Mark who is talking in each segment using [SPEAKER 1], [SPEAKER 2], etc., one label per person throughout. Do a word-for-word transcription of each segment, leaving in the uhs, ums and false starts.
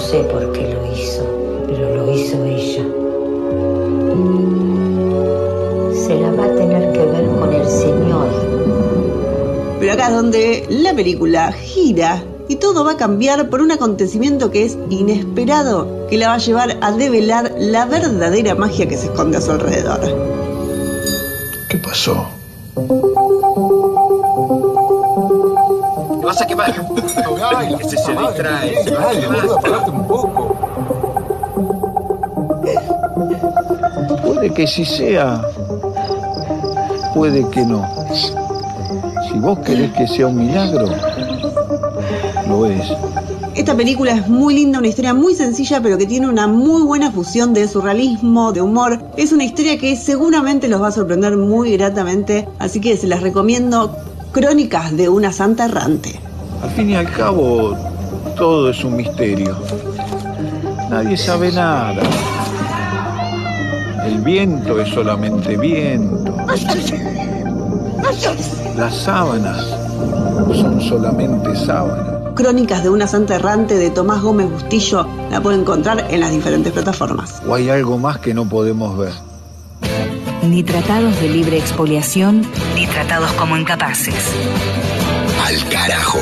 [SPEAKER 1] sé por qué lo hizo, pero lo hizo ella. Se la va a tener que ver con el Señor.
[SPEAKER 2] Pero acá es donde la película gira y todo va a cambiar por un acontecimiento que es inesperado, que la va a llevar a develar la verdadera magia que se esconde a su alrededor.
[SPEAKER 3] ¿Qué pasó?
[SPEAKER 4] ¿Qué pasa? ¿Qué pasa? Este se distrae.
[SPEAKER 3] Dale, boludo, apagate un poco. Puede que sí sea, puede que no. Si vos querés que sea un milagro, lo es.
[SPEAKER 2] Esta película es muy linda, una historia muy sencilla, pero que tiene una muy buena fusión de surrealismo, de humor. Es una historia que seguramente los va a sorprender muy gratamente, así que se las recomiendo. Crónicas de una santa errante.
[SPEAKER 3] Al fin y al cabo, todo es un misterio. Nadie sabe nada. El viento es solamente viento. Las sábanas son solamente sábanas.
[SPEAKER 2] Crónicas de una santa errante de Tomás Gómez Bustillo la pueden encontrar en las diferentes plataformas.
[SPEAKER 3] ¿O hay algo más que no podemos ver?
[SPEAKER 5] Ni tratados de libre expoliación, ni tratados como incapaces.
[SPEAKER 6] Al carajo.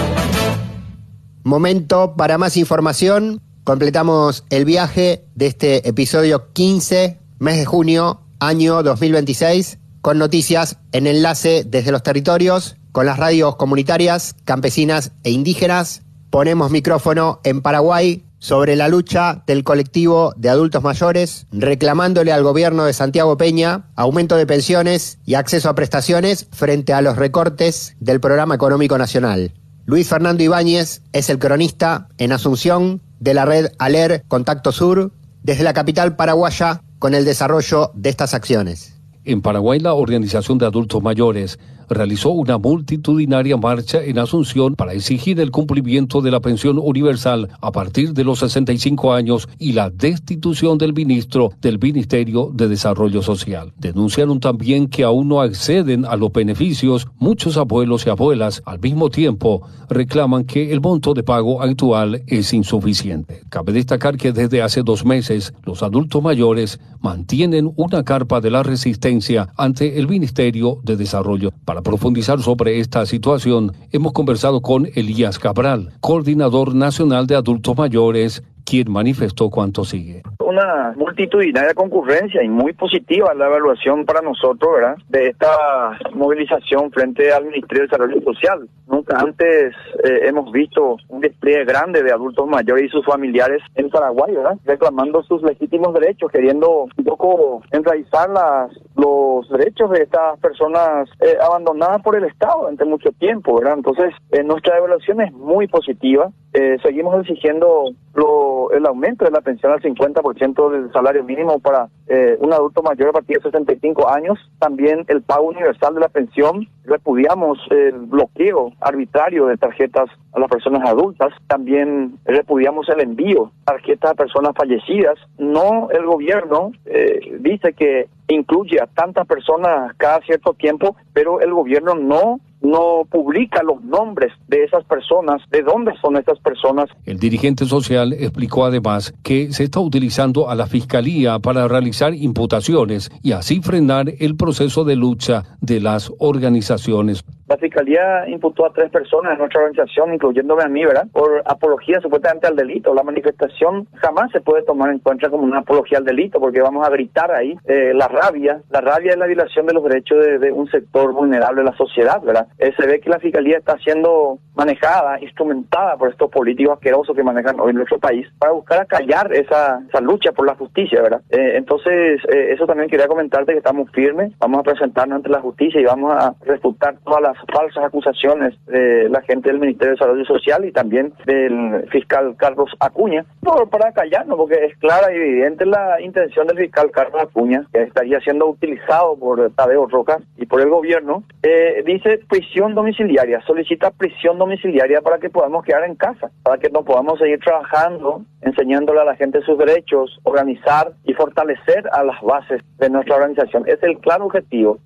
[SPEAKER 7] Momento para más información. Completamos el viaje de este episodio quince, mes de junio, año dos mil veintiséis, con noticias en enlace desde los territorios, con las radios comunitarias, campesinas e indígenas. Ponemos micrófono en Paraguay sobre la lucha del colectivo de adultos mayores, reclamándole al gobierno de Santiago Peña aumento de pensiones y acceso a prestaciones frente a los recortes del Programa Económico Nacional. Luis Fernando Ibáñez es el cronista en Asunción de la red ALER Contacto Sur, desde la capital paraguaya, con el desarrollo de estas acciones.
[SPEAKER 8] En Paraguay, la Organización de Adultos Mayores realizó una multitudinaria marcha en Asunción para exigir el cumplimiento de la pensión universal a partir de los sesenta y cinco años y la destitución del ministro del Ministerio de Desarrollo Social. Denunciaron también que aún no acceden a los beneficios muchos abuelos y abuelas. Al mismo tiempo, reclaman que el monto de pago actual es insuficiente. Cabe destacar que desde hace dos meses, los adultos mayores mantienen una carpa de la resistencia ante el Ministerio de Desarrollo. Para profundizar sobre esta situación, hemos conversado con Elías Cabral, coordinador nacional de adultos mayores, quien manifestó cuanto sigue.
[SPEAKER 9] Una multitudinaria concurrencia y muy positiva la evaluación para nosotros, ¿verdad?, de esta movilización frente al Ministerio de Desarrollo Social. Nunca antes eh, hemos visto un despliegue grande de adultos mayores y sus familiares en Paraguay, ¿verdad?, reclamando sus legítimos derechos, queriendo un poco enraizar las, los derechos de estas personas eh, abandonadas por el Estado durante mucho tiempo, ¿verdad? Entonces, eh, nuestra evaluación es muy positiva. Eh, seguimos exigiendo lo, el aumento de la pensión al cincuenta por ciento del salario mínimo para eh, un adulto mayor a partir de sesenta y cinco años. También el pago universal de la pensión. Repudiamos el bloqueo arbitrario de tarjetas a las personas adultas. También repudiamos el envío de tarjetas a personas fallecidas. No, el gobierno eh, dice que incluye a tantas personas cada cierto tiempo, pero el gobierno no no publica los nombres de esas personas, de dónde son estas personas.
[SPEAKER 8] El dirigente social explicó además que se está utilizando a la Fiscalía para realizar imputaciones y así frenar el proceso de lucha de las organizaciones.
[SPEAKER 9] La Fiscalía imputó a tres personas de nuestra organización, incluyéndome a mí, ¿verdad?, por apología supuestamente al delito. La manifestación jamás se puede tomar en cuenta como una apología al delito, porque vamos a gritar ahí eh, la rabia. La rabia es la violación de los derechos de, de un sector vulnerable de la sociedad, ¿verdad? Eh, se ve que la Fiscalía está siendo manejada, instrumentada por estos políticos asquerosos que manejan hoy nuestro país para buscar acallar esa, esa lucha por la justicia, ¿verdad? Eh, entonces, eh, eso también quería comentarte, que estamos firmes, vamos a presentarnos ante la justicia y vamos a refutar todas las falsas acusaciones de la gente del Ministerio de Desarrollo Social y también del fiscal Carlos Acuña, por, para callarnos, porque es clara y evidente la intención del fiscal Carlos Acuña, que estaría siendo utilizado por Tadeo Rojas y por el gobierno. Eh, dice prisión domiciliaria, solicita prisión domiciliaria para que podamos quedar en casa, para que no podamos seguir trabajando, enseñándole a la gente sus derechos, organizar y fortalecer a las bases de nuestra organización. Es el claro objetivo.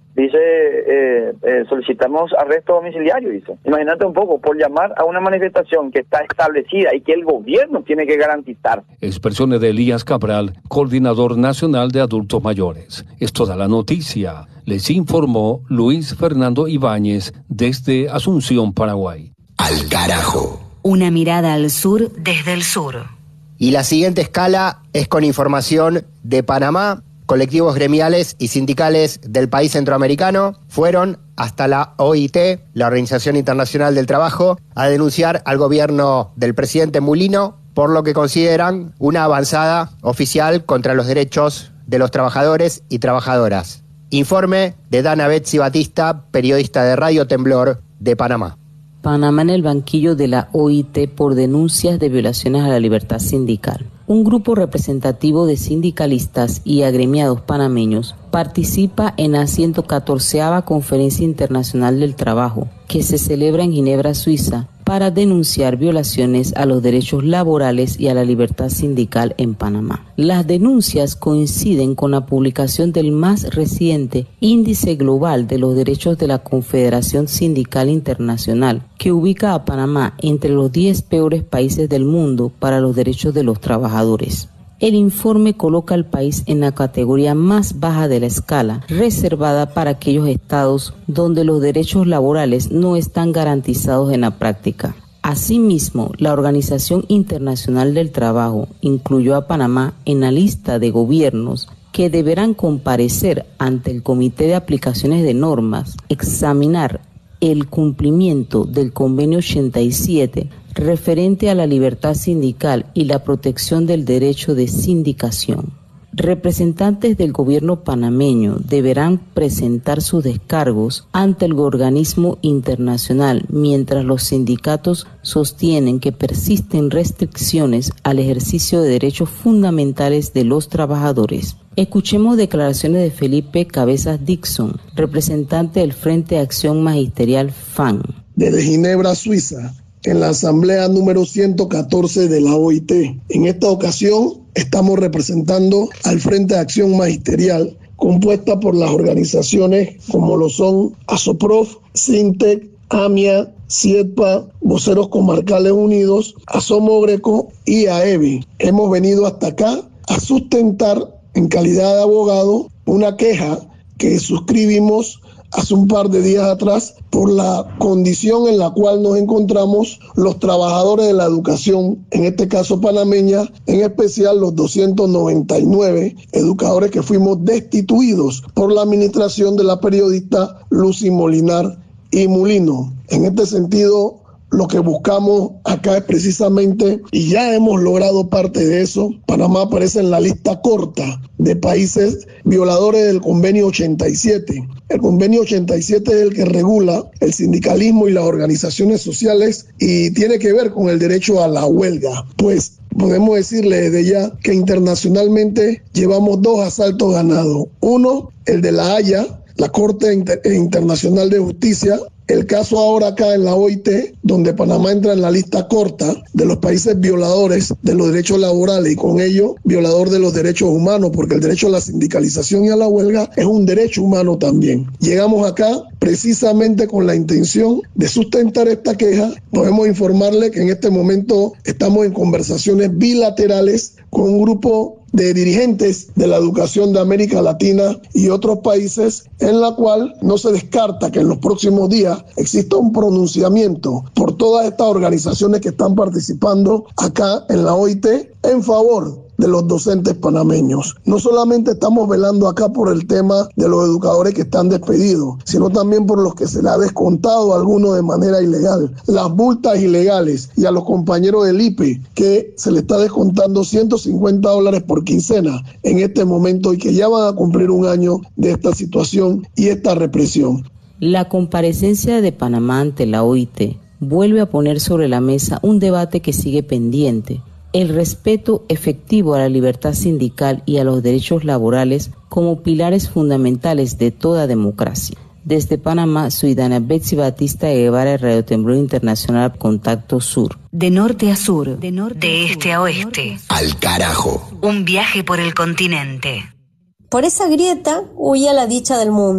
[SPEAKER 9] Dice, eh, eh, solicitamos arresto domiciliario, dice. Imagínate un poco, por llamar a una manifestación que está establecida y que el gobierno tiene que garantizar.
[SPEAKER 8] Expresiones de Elías Cabral, coordinador nacional de adultos mayores. Es toda la noticia. Les informó Luis Fernando Ibáñez desde Asunción, Paraguay.
[SPEAKER 6] Al carajo.
[SPEAKER 5] Una mirada al sur desde el sur.
[SPEAKER 7] Y la siguiente escala es con información de Panamá. Colectivos gremiales y sindicales del país centroamericano fueron hasta la O I T, la Organización Internacional del Trabajo, a denunciar al gobierno del presidente Mulino por lo que consideran una avanzada oficial contra los derechos de los trabajadores y trabajadoras. Informe de Dana Betsy Batista, periodista de Radio Temblor de Panamá.
[SPEAKER 10] Panamá en el banquillo de la O I T por denuncias de violaciones a la libertad sindical. Un grupo representativo de sindicalistas y agremiados panameños participa en la ciento catorceava Conferencia Internacional del Trabajo, que se celebra en Ginebra, Suiza, para denunciar violaciones a los derechos laborales y a la libertad sindical en Panamá. Las denuncias coinciden con la publicación del más reciente Índice Global de los Derechos de la Confederación Sindical Internacional, que ubica a Panamá entre los diez peores países del mundo para los derechos de los trabajadores. El informe coloca al país en la categoría más baja de la escala, reservada para aquellos estados donde los derechos laborales no están garantizados en la práctica. Asimismo, la Organización Internacional del Trabajo incluyó a Panamá en la lista de gobiernos que deberán comparecer ante el Comité de Aplicaciones de Normas, examinar el cumplimiento del Convenio ochenta y siete referente a la libertad sindical y la protección del derecho de sindicación. Representantes del gobierno panameño deberán presentar sus descargos ante el organismo internacional, mientras los sindicatos sostienen que persisten restricciones al ejercicio de derechos fundamentales de los trabajadores. Escuchemos declaraciones de Felipe Cabezas Dixon, representante del Frente de Acción Magisterial F A N.
[SPEAKER 11] Desde Ginebra, Suiza, en la asamblea número ciento catorce de la O I T. En esta ocasión estamos representando al Frente de Acción Magisterial, compuesta por las organizaciones como lo son ASOPROF, SINTEC, AMIA, CIEPA, Voceros Comarcales Unidos, ASOMO Greco y AEBI. Hemos venido hasta acá a sustentar en calidad de abogado una queja que suscribimos hace un par de días atrás por la condición en la cual nos encontramos los trabajadores de la educación, en este caso panameña, en especial los doscientos noventa y nueve educadores que fuimos destituidos por la administración de la periodista Lucy Molinar y Mulino. En este sentido, lo que buscamos acá es precisamente, y ya hemos logrado parte de eso, Panamá aparece en la lista corta de países violadores del convenio ochenta y siete. El convenio ochenta y siete es el que regula el sindicalismo y las organizaciones sociales y tiene que ver con el derecho a la huelga. Pues podemos decirle desde ya que internacionalmente llevamos dos asaltos ganados. Uno, el de La Haya, la Corte Inter- Internacional de Justicia. El caso ahora acá en la O I T, donde Panamá entra en la lista corta de los países violadores de los derechos laborales y con ello violador de los derechos humanos, porque el derecho a la sindicalización y a la huelga es un derecho humano también. Llegamos acá precisamente con la intención de sustentar esta queja. Podemos informarle que en este momento estamos en conversaciones bilaterales con un grupo de dirigentes de la educación de América Latina y otros países, en la cual no se descarta que en los próximos días exista un pronunciamiento por todas estas organizaciones que están participando acá en la O I T en favor de los docentes panameños. No solamente estamos velando acá por el tema de los educadores que están despedidos, sino también por los que se le ha descontado a algunos de manera ilegal, las multas ilegales, y a los compañeros del I P E que se le está descontando ciento cincuenta dólares por quincena en este momento y que ya van a cumplir un año de esta situación y esta represión.
[SPEAKER 10] La comparecencia de Panamá ante la O I T vuelve a poner sobre la mesa un debate que sigue pendiente: el respeto efectivo a la libertad sindical y a los derechos laborales como pilares fundamentales de toda democracia. Desde Panamá, soy Dana Betsy Batista de Guevara, Radio Temblor Internacional, Contacto Sur.
[SPEAKER 5] De norte a sur, de, norte de este a oeste.
[SPEAKER 6] Al carajo.
[SPEAKER 5] Un viaje por el continente.
[SPEAKER 12] Por esa grieta huía la dicha del mundo.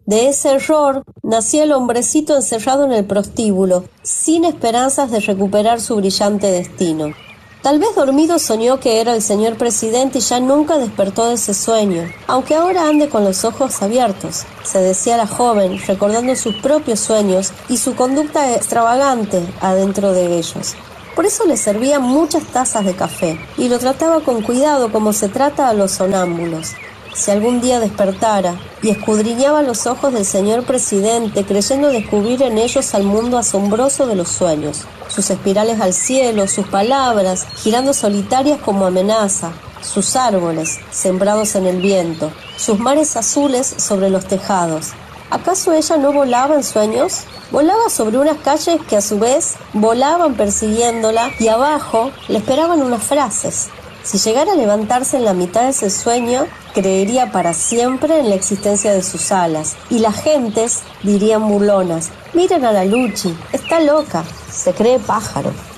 [SPEAKER 12] De ese error nacía el hombrecito encerrado en el prostíbulo, sin esperanzas de recuperar su brillante destino. Tal vez dormido soñó que era el señor presidente y ya nunca despertó de ese sueño, aunque ahora ande con los ojos abiertos, se decía la joven, recordando sus propios sueños y su conducta extravagante adentro de ellos. Por eso le servía muchas tazas de café y lo trataba con cuidado como se trata a los sonámbulos. Si algún día despertara y escudriñaba los ojos del señor presidente creyendo descubrir en ellos al mundo asombroso de los sueños, sus espirales al cielo, sus palabras girando solitarias como amenaza, sus árboles sembrados en el viento, sus mares azules sobre los tejados. ¿Acaso ella no volaba en sueños? Volaba sobre unas calles que a su vez volaban persiguiéndola y abajo le esperaban unas frases. Si llegara a levantarse en la mitad de ese sueño, creería para siempre en la existencia de sus alas. Y las gentes dirían burlonas: miren a la Luchi, está loca, se cree pájaro.